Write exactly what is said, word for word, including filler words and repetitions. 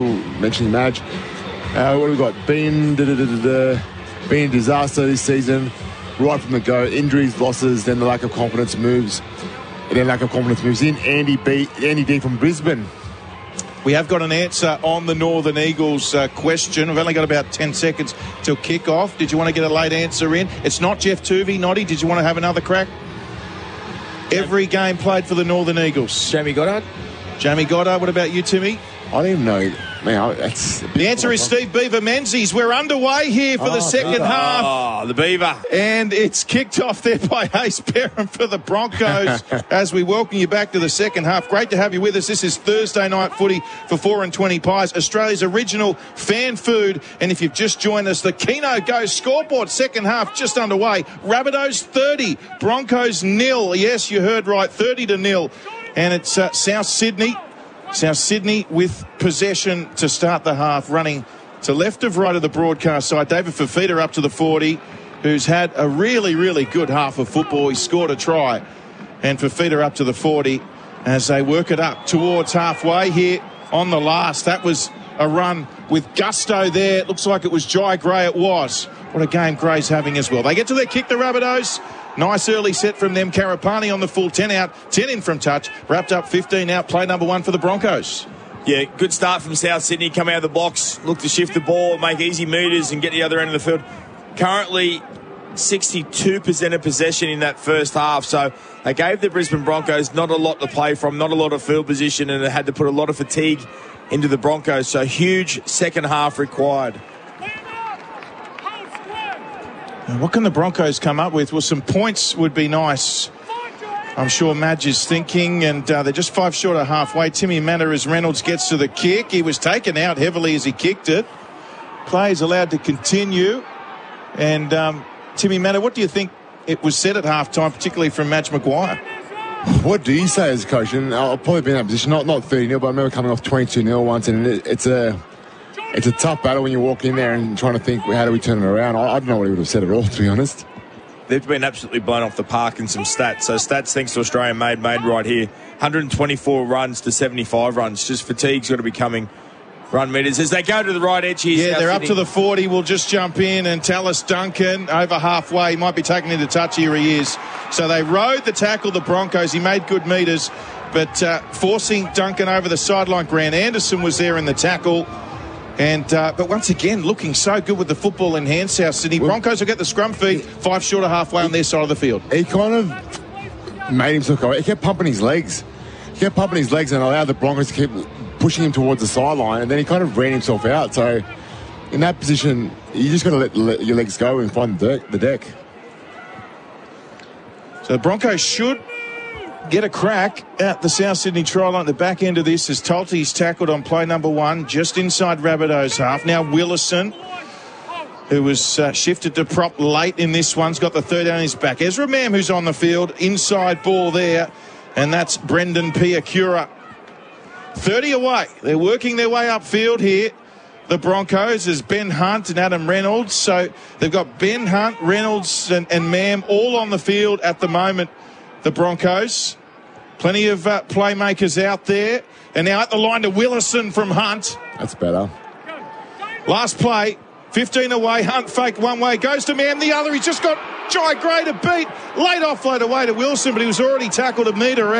Mentioning Madge. Uh, what have we got? Been, da, da, da, da, da, been a disaster this season, right from the go. Injuries, losses, then the lack of confidence moves. And then lack of confidence moves in. Andy B, Andy D from Brisbane. We have got an answer on the Northern Eagles uh, question. We've only got about ten seconds till kick-off. Did you want to get a late answer in? It's not Jeff Tuvey. Noddy, did you want to have another crack? Every game played for the Northern Eagles. Jamie Goddard? Jamie Goddard. What about you, Timmy? I don't even know. Man, that's the answer is Steve Beaver Menzies. We're underway here for oh, the second Beaver. half. Oh, the Beaver. And it's kicked off there by Ace Perham for the Broncos as we welcome you back to the second half. Great to have you with us. This is Thursday night footy for four and twenty Pies, Australia's original fan food. And if you've just joined us, the Keno Go scoreboard, second half just underway. Rabbitohs thirty, Broncos nil. Yes, you heard right, thirty to nil. And it's uh, South Sydney. South Sydney with possession to start the half, running to left of right of the broadcast side. David Fifita up to the forty, who's had a really, really good half of football. He scored a try. And Fifita up to the forty as they work it up towards halfway here on the last. That was a run with gusto there. It looks like it was Jai Gray. It was. What a game Gray's having as well. They get to their kick, the Rabbitohs. Nice early set from them. Karapani on the full ten out, ten in from touch. Wrapped up fifteen out. Play number one for the Broncos. Yeah, good start from South Sydney. Come out of the box, look to shift the ball, make easy meters and get the other end of the field. Currently sixty-two percent of possession in that first half. So they gave the Brisbane Broncos not a lot to play from, not a lot of field position, and it had to put a lot of fatigue into the Broncos. So huge second half required. What can the Broncos come up with? Well, some points would be nice. I'm sure Madge is thinking, and uh, they're just five short of halfway. Timmy Mannah as Reynolds gets to the kick. He was taken out heavily as he kicked it. Play is allowed to continue. And um, Timmy Mannah, what do you think it was said at halftime, particularly from Madge Maguire? What do you say as a coach? And I'll probably be in that position, not not thirty nil, but I remember coming off twenty-two nil once, and it, it's a... It's a tough battle when you walk in there and trying to think, how do we turn it around? I, I don't know what he would have said at all, to be honest. They've been absolutely blown off the park in some stats. So stats, thanks to Australia Made, made right here. one hundred twenty-four runs to seventy-five runs. Just fatigue's got to be coming. Run meters as they go to the right edge here. Yeah, they're Sydney. Up to the forty. We'll just jump in, and Tallis Duncan over halfway. He might be taken into touch. Here he is. So they rode the tackle, the Broncos. He made good meters, but uh, forcing Duncan over the sideline. Grant Anderson was there in the tackle. And uh, but once again, looking so good with the football in hand, South Sydney. Broncos will get the scrum feed, five short of halfway on their side of the field. He kind of made himself go. He kept pumping his legs. He kept pumping his legs and allowed the Broncos to keep pushing him towards the sideline. And then he kind of ran himself out. So in that position, you just got to let, let your legs go and find the deck. The deck. So the Broncos should get a crack at the South Sydney try line at the back end of this as Tolte's tackled on play number one, just inside Rabbitohs half. Now Willison, who was uh, shifted to prop late in this one, has got the third on his back. Ezra Mam, who's on the field, inside ball there, and that's Brendan Piakura. thirty away. They're working their way upfield here. The Broncos is Ben Hunt and Adam Reynolds. So they've got Ben Hunt, Reynolds and, and Mam all on the field at the moment. The Broncos. Plenty of uh, playmakers out there. And now at the line to Willison from Hunt. That's better. Last play. fifteen away. Hunt fake one way. Goes to Mam the other. He's just got Jai Gray to beat. Late offload away to Wilson, but he was already tackled a metre out.